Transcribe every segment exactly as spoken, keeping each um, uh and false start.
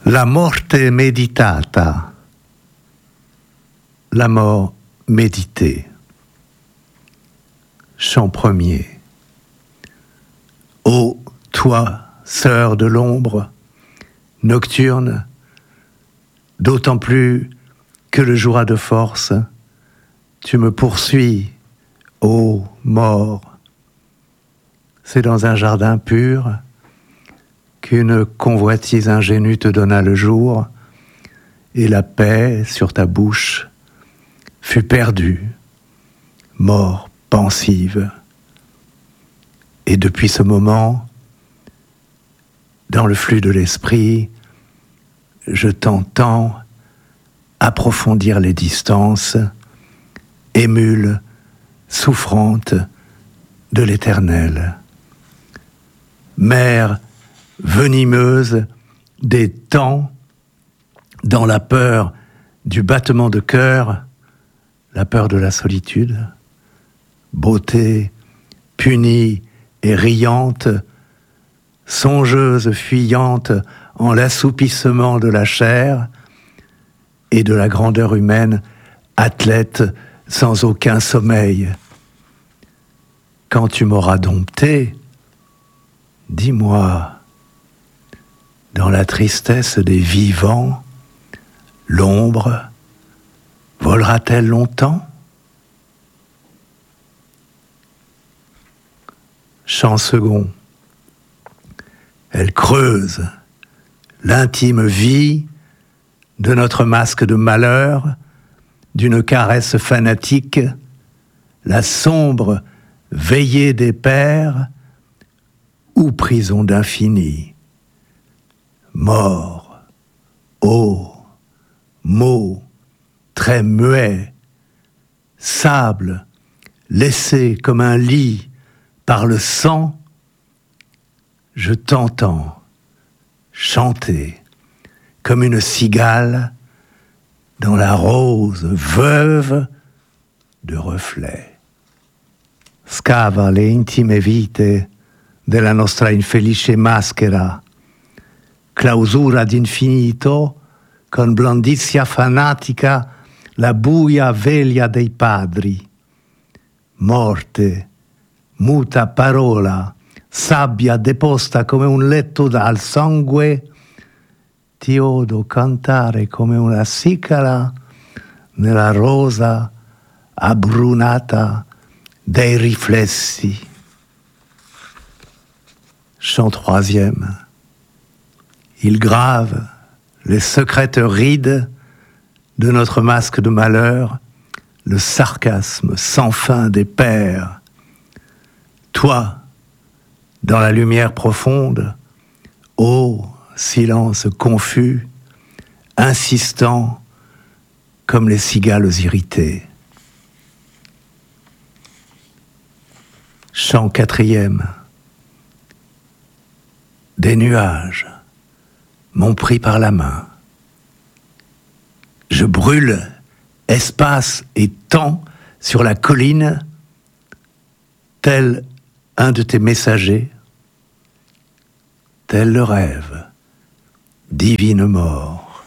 La morte meditata, la mort méditée. Chant premier. Ô toi, sœur de l'ombre, nocturne, d'autant plus que le jour a de force, tu me poursuis, ô mort. C'est dans un jardin pur qu'une convoitise ingénue te donna le jour, et la paix sur ta bouche fut perdue, mort pensive. Et depuis ce moment, dans le flux de l'esprit, je t'entends approfondir les distances, émule, souffrante de l'éternel. Mère venimeuse des temps, dans la peur du battement de cœur, la peur de la solitude, beauté punie et riante, songeuse fuyante en l'assoupissement de la chair et de la grandeur humaine, athlète sans aucun sommeil. Quand tu m'auras dompté, dis-moi, dans la tristesse des vivants, l'ombre volera-t-elle longtemps? Chant second. Elle creuse l'intime vie de notre masque de malheur, d'une caresse fanatique, la sombre veillée des pères ou prison d'infini. Mort, eau, mots, traits muets, sable, laissé comme un lit par le sang, je t'entends chanter comme une cigale dans la rose veuve de reflets. Scava le intime vite della nostra infelice maschera, clausura d'infinito, con blondizia fanatica la buia veglia dei padri. Morte, muta parola, sabbia deposta come un letto dal sangue, ti odo cantare come una cicala nella rosa abbrunata dei riflessi. Chant troisième. Il grave les secrètes rides de notre masque de malheur, le sarcasme sans fin des pères. Toi, dans la lumière profonde, ô silence confus, insistant comme les cigales irritées. Chant quatrième. Des nuages m'ont pris par la main. Je brûle espace et temps sur la colline, tel un de tes messagers, tel le rêve, divine mort.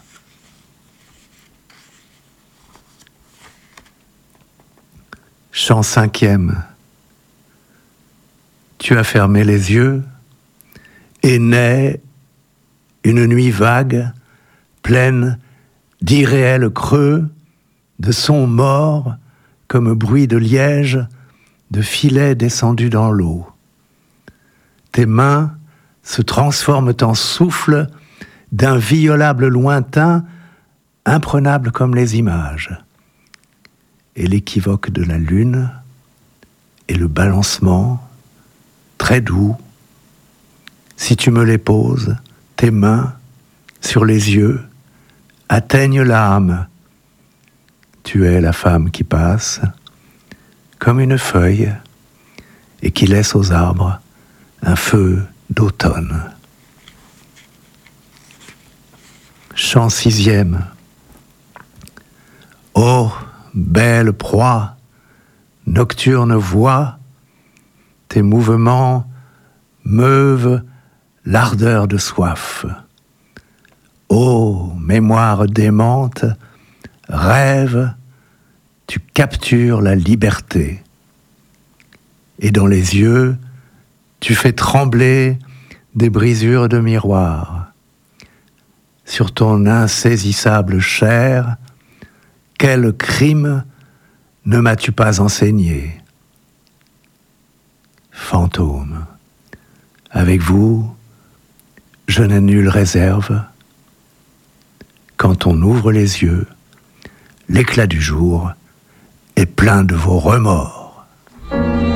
Chant cinquième. Tu as fermé les yeux et naît une nuit vague, pleine d'irréels creux, de sons morts comme bruit de liège, de filets descendus dans l'eau. Tes mains se transforment en souffle d'inviolables lointains, imprenables comme les images. Et l'équivoque de la lune et le balancement, très doux, si tu me les poses, tes mains sur les yeux atteignent l'âme. Tu es la femme qui passe comme une feuille et qui laisse aux arbres un feu d'automne. Chant sixième. Ô belle proie, nocturne voix, tes mouvements meuvent l'ardeur de soif. Ô mémoire démente, rêve, tu captures la liberté. Et dans les yeux, tu fais trembler des brisures de miroir. Sur ton insaisissable chair, quel crime ne m'as-tu pas enseigné? Fantôme, avec vous, je n'ai nulle réserve. Quand on ouvre les yeux, l'éclat du jour est plein de vos remords.